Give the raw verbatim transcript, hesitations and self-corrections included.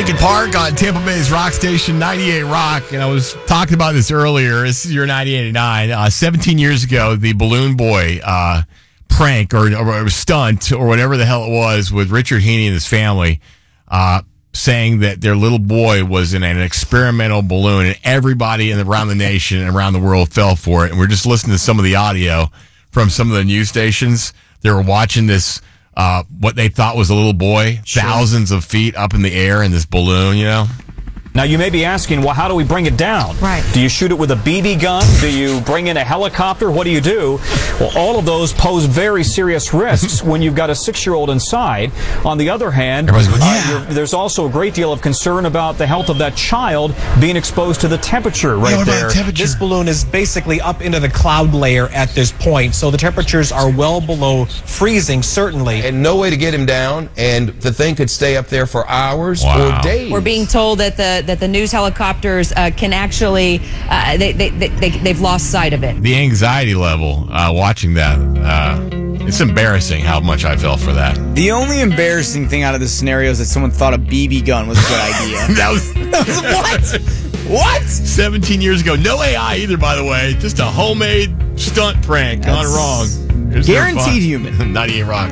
Lincoln Park on Tampa Bay's rock station, ninety-eight Rock. And I was talking about this earlier. This is your ninety-eight eighty-nine. Uh, seventeen years ago, the Balloon Boy uh, prank or, or stunt or whatever the hell it was with Richard Heaney and his family uh, saying that their little boy was in an experimental balloon and everybody in the, around the nation and around the world fell for it. And we're just listening to some of the audio from some of the news stations. They were watching this. Uh, what they thought was a little boy, sure. Thousands of feet up in the air in this balloon, you know? Now, you may be asking, well, how do we bring it down? Right. Do you shoot it with a B B gun? Do you bring in a helicopter? What do you do? Well, all of those pose very serious risks when you've got a six-year-old inside. On the other hand, going, yeah. uh, there's also a great deal of concern about the health of that child being exposed to the temperature right yeah, there. Temperature? This balloon is basically up into the cloud layer at this point, so the temperatures are well below freezing, certainly. And no way to get him down, and the thing could stay up there for hours Wow. or days. We're being told that the that the news helicopters uh, can actually uh, they, they they they they've lost sight of it. The anxiety level uh, watching that, uh, it's embarrassing how much I fell for that. The only embarrassing thing out of this scenario is that someone thought a B B gun was a good idea. that was, That was what? What? seventeen years ago. No A I either, by the way. Just a homemade stunt prank gone That's wrong. Here's their guaranteed fun. human. ninety-eight Rock.